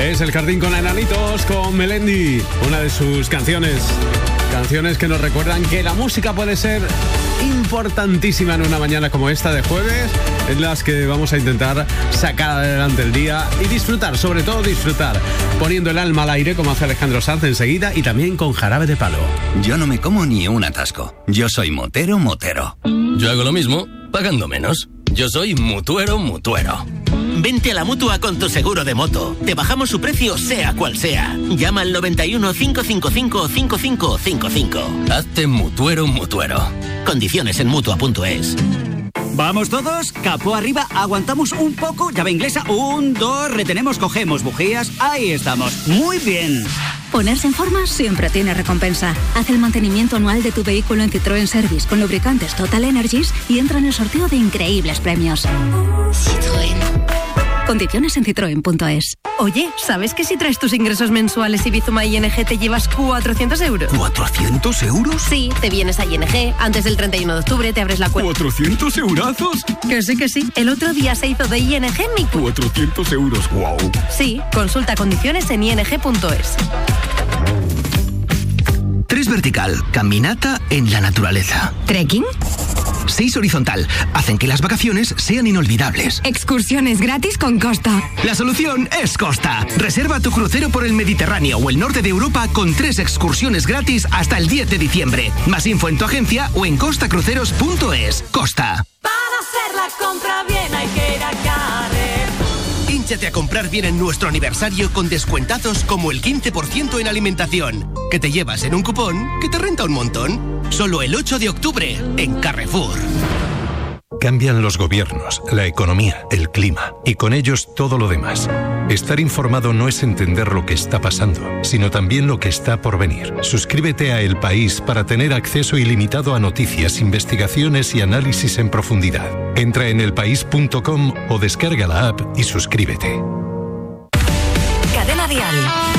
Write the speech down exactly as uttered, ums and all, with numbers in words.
Es El Jardín con Enanitos, con Melendi, una de sus canciones. Canciones que nos recuerdan que la música puede ser importantísima en una mañana como esta de jueves, en las que vamos a intentar sacar adelante el día y disfrutar, sobre todo disfrutar, poniendo el alma al aire como hace Alejandro Sanz enseguida y también con Jarabe de Palo. Yo no me como ni un atasco. Yo soy motero, motero. Yo hago lo mismo, pagando menos. Yo soy mutuero, mutuero. Vente a la Mutua con tu seguro de moto. Te bajamos su precio sea cual sea. Llama al noventa y uno, cinco cinco cinco, cinco cinco cinco cinco. Hazte mutuero, mutuero. Condiciones en Mutua punto es. ¿Vamos todos? Capó arriba, aguantamos un poco, llave inglesa, un, dos, retenemos, cogemos bujías, ahí estamos, muy bien. Ponerse en forma siempre tiene recompensa. Haz el mantenimiento anual de tu vehículo en Citroën Service con lubricantes Total Energies y entra en el sorteo de increíbles premios. Citroën. Condiciones en citroen punto es. Oye, ¿sabes que si traes tus ingresos mensuales y Bizuma I N G te llevas cuatrocientos euros? ¿cuatrocientos euros? Sí, te vienes a I N G, antes del treinta y uno de octubre te abres la cuenta. ¿cuatrocientos eurazos? Que sí, que sí. El otro día se hizo de I N G mi... cuatrocientos euros, wow. Sí, consulta condiciones en i n g punto es. Tres vertical, caminata en la naturaleza. ¿Trekking? Seis horizontal, hacen que las vacaciones sean inolvidables. Excursiones gratis con Costa. La solución es Costa. Reserva tu crucero por el Mediterráneo o el norte de Europa con tres excursiones gratis hasta el diez de diciembre. Más info en tu agencia o en costa cruceros punto es. Costa. Para hacer la compra bien hay que ir a Carrer. Hínchate a comprar bien en nuestro aniversario con descuentazos como el quince por ciento en alimentación, que te llevas en un cupón que te renta un montón. Solo el ocho de octubre en Carrefour. Cambian los gobiernos, la economía, el clima y con ellos todo lo demás. Estar informado no es entender lo que está pasando, sino también lo que está por venir. Suscríbete a El País para tener acceso ilimitado a noticias, investigaciones y análisis en profundidad. Entra en elpaís punto com o descarga la app y suscríbete. Cadena Dial.